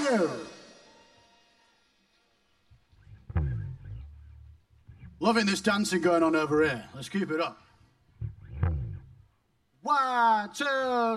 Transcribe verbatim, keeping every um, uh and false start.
two. Loving this dancing going on over here. Let's keep it up. One, two,